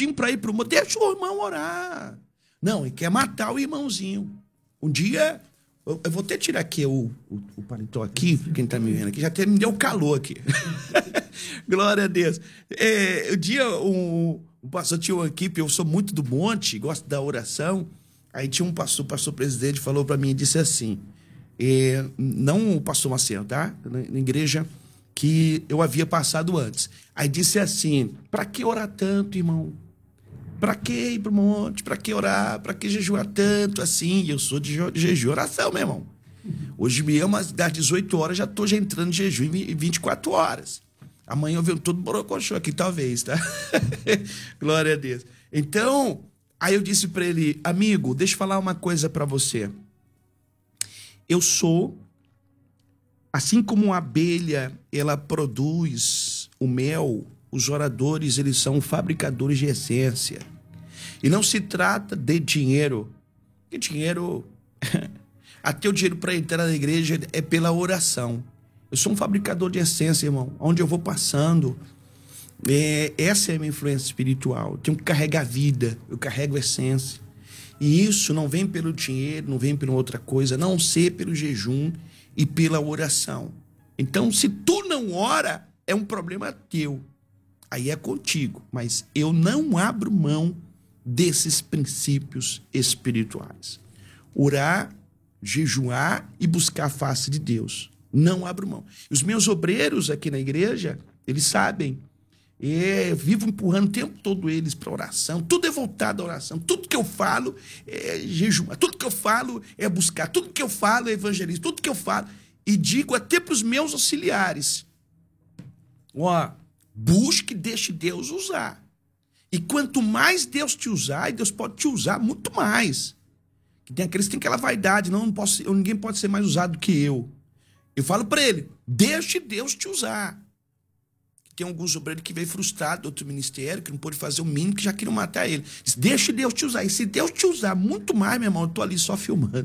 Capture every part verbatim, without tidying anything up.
pedindo para ir para o monte. Deixa o irmão orar. Não, ele quer matar o irmãozinho. Um dia, eu, eu vou até tirar aqui o, o, o paletó aqui, quem está me vendo aqui, já até me deu calor aqui. Glória a Deus. É, um dia, um, um pastor tinha uma equipe, eu sou muito do monte, gosto da oração. Aí tinha um pastor, o pastor presidente, falou para mim e disse assim, é, não o pastor Marcelo, tá? Na, na igreja que eu havia passado antes. Aí disse assim, para que orar tanto, irmão? Para que ir pro monte? Para que orar? Para que jejuar tanto assim? Eu sou de jejum e oração, meu irmão. Hoje mesmo, às dezoito horas, já estou já entrando em jejum em vinte e quatro horas. Amanhã eu venho todo borocochô aqui, talvez, tá? Glória a Deus. Então, aí eu disse para ele, amigo, deixa eu falar uma coisa para você. Eu sou, assim como a abelha, ela produz o mel, os oradores, eles são fabricadores de essência. E não se trata de dinheiro. Porque dinheiro... Até o dinheiro para entrar na igreja é pela oração. Eu sou um fabricador de essência, irmão. Onde eu vou passando, é, essa é a minha influência espiritual. Eu tenho que carregar vida, eu carrego essência. E isso não vem pelo dinheiro, não vem pela outra coisa, a não ser pelo jejum e pela oração. Então, se tu não ora, é um problema teu. Aí é contigo. Mas eu não abro mão desses princípios espirituais. Orar, jejuar e buscar a face de Deus. Não abro mão. Os meus obreiros aqui na igreja, eles sabem. É, vivo empurrando o tempo todo eles para oração. Tudo é voltado à oração. Tudo que eu falo é jejuar. Tudo que eu falo é buscar. Tudo que eu falo é evangelismo. Tudo que eu falo. E digo até para os meus auxiliares. Ó, busque e deixe Deus usar. E quanto mais Deus te usar, e Deus pode te usar muito mais. Tem aqueles que têm aquela vaidade, não, não posso, ninguém pode ser mais usado do que eu. Eu falo para ele, deixe Deus te usar. Tem alguns obreiros que veio frustrado do outro ministério, que não pôde fazer o mínimo, que já queriam matar ele. Diz, deixe Deus te usar. E se Deus te usar muito mais, meu irmão, eu tô ali só filmando.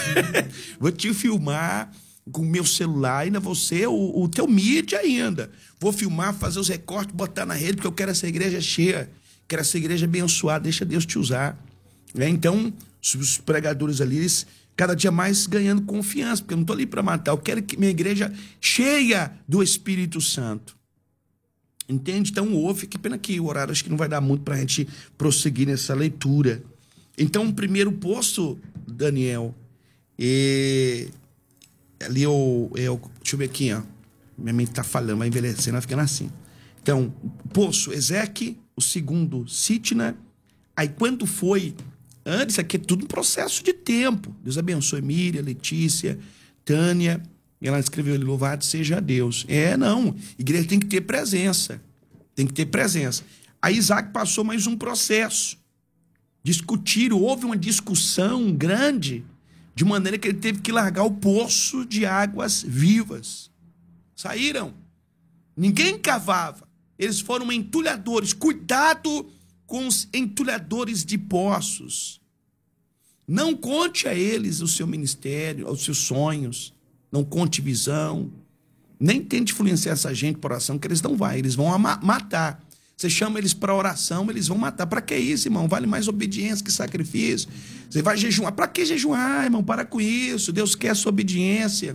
Vou te filmar com o meu celular, ainda vou ser o, o teu mídia ainda. Vou filmar, fazer os recortes, botar na rede, porque eu quero essa igreja cheia. Quero essa igreja abençoada, deixa Deus te usar. É, então... os pregadores ali, eles cada dia mais ganhando confiança, porque eu não estou ali para matar, eu quero que minha igreja cheia do Espírito Santo. Entende? Então ouve, que pena que o horário acho que não vai dar muito para a gente prosseguir nessa leitura. Então, o primeiro poço, Daniel, é... ali eu, eu... deixa eu ver aqui, ó. Minha mente está falando, vai envelhecendo, vai ficando assim. Então, o poço Ezeque, o segundo Sitna, aí quando foi... Antes, aqui é tudo um processo de tempo. Deus abençoe Miriam, Letícia, Tânia. Ela escreveu ali, louvado seja Deus. É, não. Igreja tem que ter presença. Tem que ter presença. Aí Isaac passou mais um processo. Discutiram, houve uma discussão grande, de maneira que ele teve que largar o poço de águas vivas. Saíram. Ninguém cavava. Eles foram entulhadores. Cuidado com os entulhadores de poços. Não conte a eles o seu ministério, os seus sonhos. Não conte visão. Nem tente influenciar essa gente para oração, que eles não vão. Eles vão matar. Você chama eles para oração, eles vão matar. Para que isso, irmão? Vale mais obediência que sacrifício. Você vai jejuar. Para que jejuar, irmão? Para com isso. Deus quer a sua obediência.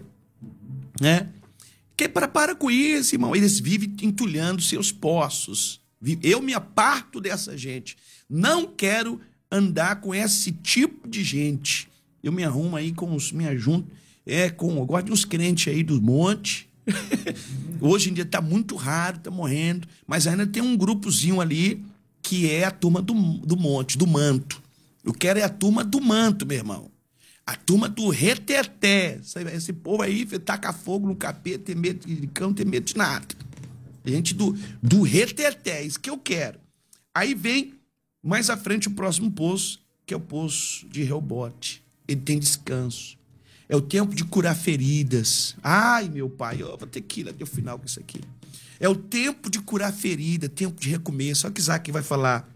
Né? Que para, para com isso, irmão. Eles vivem entulhando seus poços. Eu me aparto dessa gente. Não quero andar com esse tipo de gente. Eu me arrumo aí com os... Me ajunto. É, com... Eu gosto de uns crentes aí do monte. Hoje em dia tá muito raro, tá morrendo. Mas ainda tem um grupozinho ali que é a turma do, do monte, do manto. Eu quero é a turma do manto, meu irmão. A turma do reteté. Esse povo aí taca fogo no capeta, tem medo de cão, tem medo de nada. Gente do, do reteté, isso que eu quero. Aí vem, mais à frente, o próximo poço, que é o poço de Reobote. Ele tem descanso. É o tempo de curar feridas. Ai, meu pai, eu vou ter que ir até o final com isso aqui. É o tempo de curar ferida, tempo de recomeço. Olha o que Isaac vai falar.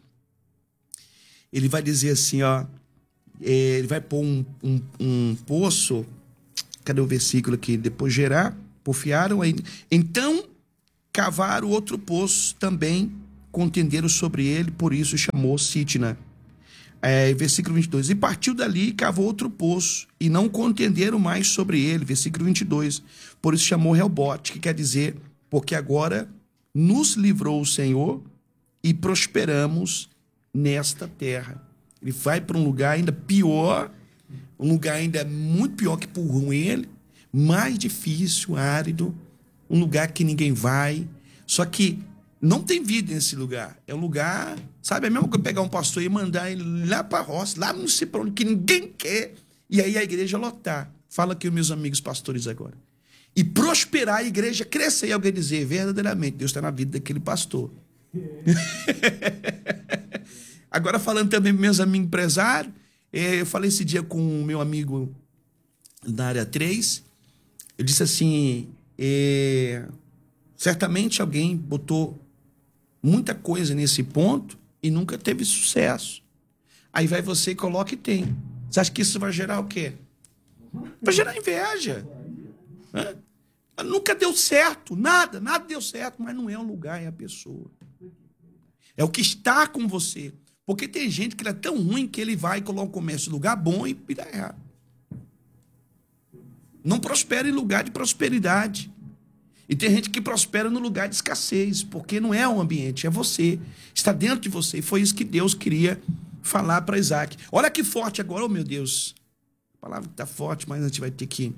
Ele vai dizer assim, ó. É, ele vai pôr um, um, um poço. Cadê o versículo aqui? Depois gerar, porfiaram aí. Então... cavaram outro poço também contenderam sobre ele, por isso chamou Sitna. É, versículo vinte e dois. E partiu dali e cavou outro poço, e não contenderam mais sobre ele. Versículo vinte e dois. Por isso chamou Reobote, que quer dizer, porque agora nos livrou o Senhor e prosperamos nesta terra. Ele vai para um lugar ainda pior, um lugar ainda muito pior que por ele, mais difícil, árido, um lugar que ninguém vai. Só que não tem vida nesse lugar. É um lugar, sabe, é mesmo que eu pegar um pastor e mandar ele lá para a roça, lá não sei para onde, que ninguém quer, e aí a igreja lotar. Fala aqui os meus amigos pastores agora. E prosperar a igreja, crescer, e alguém dizer, verdadeiramente, Deus está na vida daquele pastor. Agora, falando também meus amigos empresários, eu falei esse dia com o meu amigo da área três, eu disse assim, é, certamente alguém botou muita coisa nesse ponto e nunca teve sucesso. Aí vai você e coloca e tem. Você acha que isso vai gerar o quê? Vai gerar inveja. Hã? Nunca deu certo, nada, nada deu certo, mas não é o lugar, é a pessoa. É o que está com você. Porque tem gente que é tão ruim que ele vai e coloca o comércio em lugar bom e dá errado. Não prospera em lugar de prosperidade. E tem gente que prospera no lugar de escassez, porque não é o ambiente, é você. Está dentro de você. E foi isso que Deus queria falar para Isaac. Olha que forte agora, oh meu Deus. A palavra está forte, mas a gente vai ter que...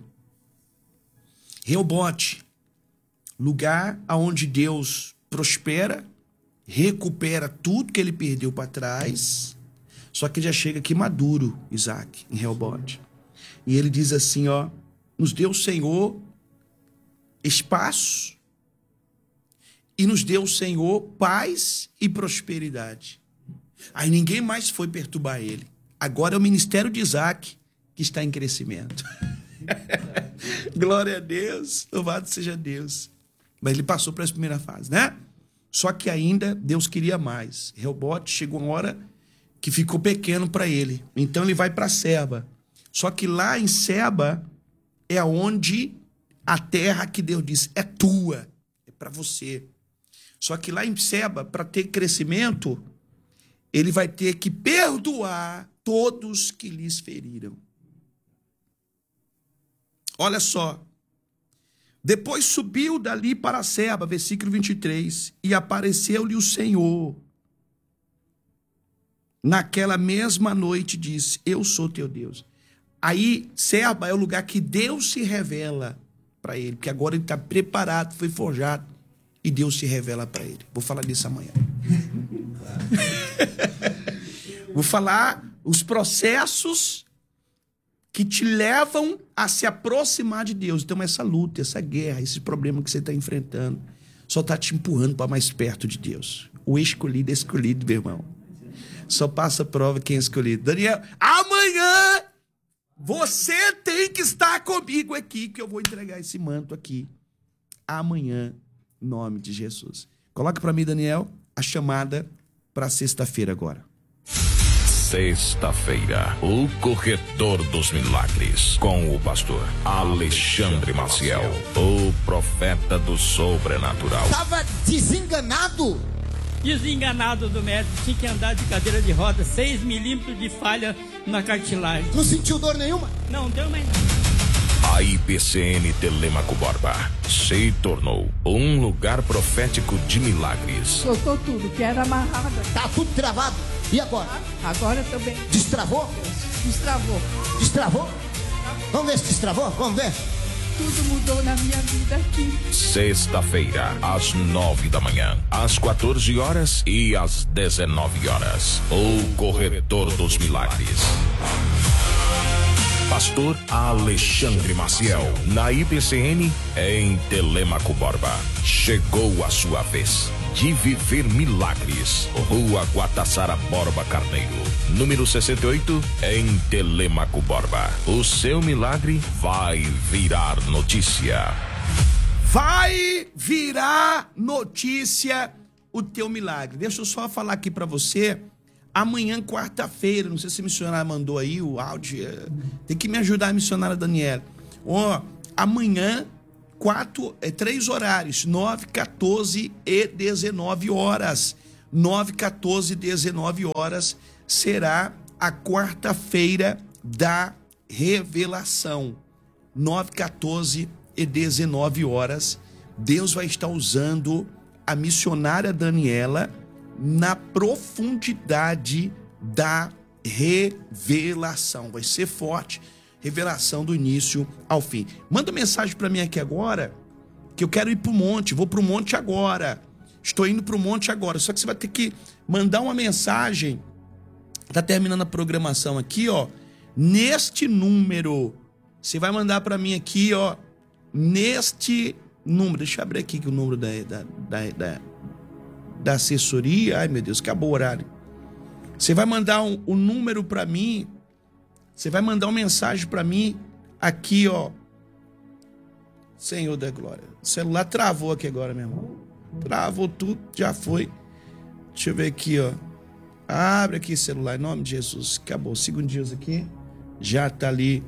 Reobote, lugar onde Deus prospera, recupera tudo que ele perdeu para trás, só que já chega aqui maduro, Isaac, em Reobote. E ele diz assim, ó, nos deu o Senhor espaço e nos deu o Senhor paz e prosperidade. Aí ninguém mais foi perturbar ele. Agora é o ministério de Isaac que está em crescimento. Glória a Deus, louvado seja Deus. Mas ele passou para essa primeira fase, né? Só que ainda Deus queria mais. Reobote chegou uma hora que ficou pequeno para ele. Então ele vai para Seba. Só que lá em Seba é onde a terra que Deus disse é tua, é para você. Só que lá em Seba, para ter crescimento, ele vai ter que perdoar todos que lhes feriram. Olha só. Depois subiu dali para Seba, versículo vinte e três, e apareceu-lhe o Senhor. Naquela mesma noite disse, eu sou teu Deus. Aí, Seba é o lugar que Deus se revela para ele, porque agora ele está preparado, foi forjado, e Deus se revela para ele. Vou falar disso amanhã. Vou falar os processos que te levam a se aproximar de Deus. Então, essa luta, essa guerra, esse problema que você está enfrentando, só está te empurrando para mais perto de Deus. O escolhido é escolhido, meu irmão. Só passa a prova quem é escolhido. Daniel, amanhã você tem que estar comigo aqui, que eu vou entregar esse manto aqui. Amanhã, em nome de Jesus. Coloca para mim, Daniel, a chamada para sexta-feira agora. Sexta-feira, o corretor dos milagres, com o pastor Alexandre Maciel, o profeta do sobrenatural. Estava desenganado. Desenganado do médico, tinha que andar de cadeira de roda, seis milímetros de falha na cartilagem. Não sentiu dor nenhuma? Não, deu mais nada. A I P C N Telêmaco Borba se tornou um lugar profético de milagres. Soltou tudo, que era amarrado. Tá tudo travado. E agora? Agora também. Destravou? Destravou. Destravou? Vamos ver se destravou? Vamos ver. Tudo mudou na minha vida aqui. Sexta-feira, às nove da manhã, às quatorze horas e às dezenove horas. O corretor dos milagres. Pastor Alexandre Maciel, na I P C N, em Telêmaco Borba. Chegou a sua vez de viver milagres. Rua Guatassara Borba Carneiro, número sessenta e oito, em Telêmaco Borba. O seu milagre vai virar notícia. Vai virar notícia o teu milagre. Deixa eu só falar aqui para você. Amanhã, quarta-feira, não sei se a missionária mandou aí o áudio, tem que me ajudar, a missionária Daniela. Ó, amanhã, quatro, é, três horários, nove, quatorze e dezenove horas. nove, quatorze, dezenove horas, será a quarta-feira da revelação. nove, quatorze e dezenove horas, Deus vai estar usando a missionária Daniela na profundidade da revelação. Vai ser forte. Revelação do início ao fim. Manda mensagem para mim aqui agora, que eu quero ir pro monte. Vou pro monte agora. Estou indo pro monte agora. Só que você vai ter que mandar uma mensagem. Tá terminando a programação aqui, ó. Neste número. Você vai mandar para mim aqui, ó. Neste número. Deixa eu abrir aqui que o número da, da, da, da, da assessoria. Ai, meu Deus, acabou o horário. Você vai mandar um, um número para mim. Você vai mandar uma mensagem para mim aqui, ó. Senhor da glória. O celular travou aqui agora, meu irmão. Travou tudo, já foi. Deixa eu ver aqui, ó. Abre aqui o celular, em nome de Jesus. Acabou. Segundinhos aqui. Já tá ali.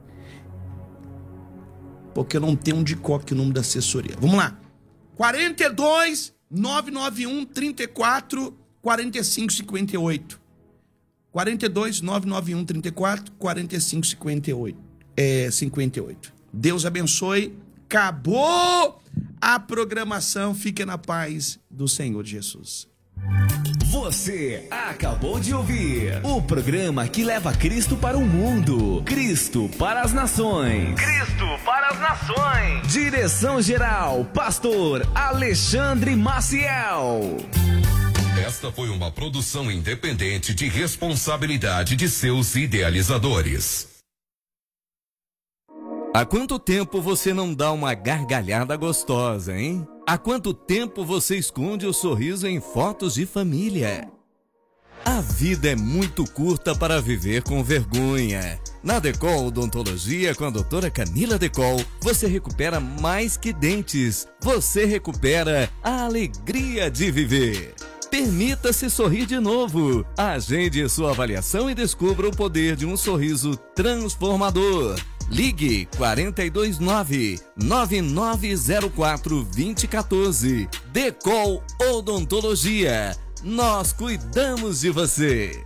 Porque eu não tenho um de coque o número da assessoria. Vamos lá. quarenta e dois, nove nove um, trinta e quatro, quarenta e cinco, cinquenta e oito. quarenta e dois, nove nove um, trinta e quatro, quarenta e cinco, cinquenta e oito. É, cinquenta e oito. Deus abençoe. Acabou a programação. Fique na paz do Senhor Jesus. Você acabou de ouvir o programa que leva Cristo para o mundo, Cristo para as nações. Cristo para as nações. Direção geral, Pastor Alexandre Maciel. Esta foi uma produção independente de responsabilidade de seus idealizadores. Há quanto tempo você não dá uma gargalhada gostosa, hein? Há quanto tempo você esconde o sorriso em fotos de família? A vida é muito curta para viver com vergonha. Na Decol Odontologia, com a doutora Camila Decol, você recupera mais que dentes. Você recupera a alegria de viver. Permita-se sorrir de novo. Agende sua avaliação e descubra o poder de um sorriso transformador. Ligue quatro dois nove, nove nove zero quatro, dois zero um quatro. Decol Odontologia. Nós cuidamos de você.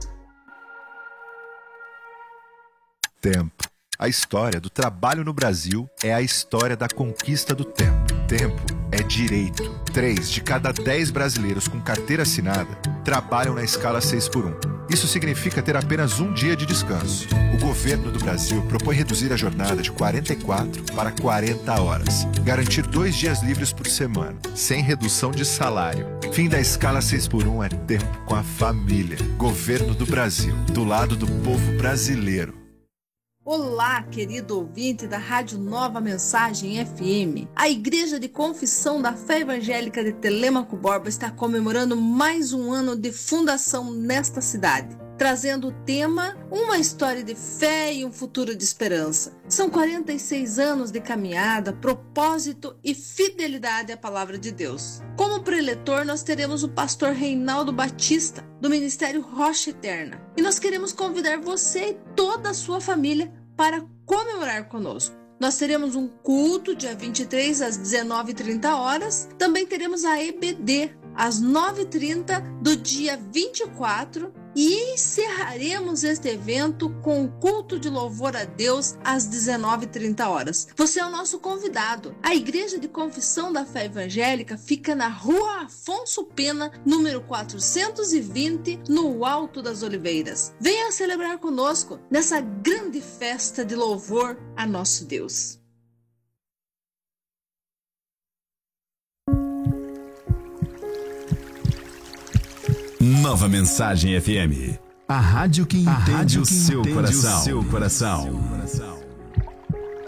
Tempo. A história do trabalho no Brasil é a história da conquista do tempo. Tempo é direito. Três de cada dez brasileiros com carteira assinada trabalham na escala seis por um. Isso significa ter apenas um dia de descanso. O governo do Brasil propõe reduzir a jornada de quarenta e quatro para quarenta horas. Garantir dois dias livres por semana, sem redução de salário. Fim da escala seis por um é tempo com a família. Governo do Brasil, do lado do povo brasileiro. Olá, querido ouvinte da Rádio Nova Mensagem F M. A Igreja de Confissão da Fé Evangélica de Telêmaco Borba está comemorando mais um ano de fundação nesta cidade, trazendo o tema Uma História de Fé e um Futuro de Esperança. São quarenta e seis anos de caminhada, propósito e fidelidade à Palavra de Deus. Como preletor, nós teremos o pastor Reinaldo Batista, do Ministério Rocha Eterna. E nós queremos convidar você e toda a sua família para comemorar conosco. Nós teremos um culto dia vinte e três às dezenove e trinta horas. Também teremos a E B D às nove e trinta do dia vinte e quatro e encerraremos este evento com o culto de louvor a Deus às dezenove e trinta horas. Você é o nosso convidado. A Igreja de Confissão da Fé Evangélica fica na Rua Afonso Pena, número quatrocentos e vinte, no Alto das Oliveiras. Venha celebrar conosco nessa grande festa de louvor a nosso Deus. Nova Mensagem F M. A rádio que entende, a rádio que o, seu entende o seu coração.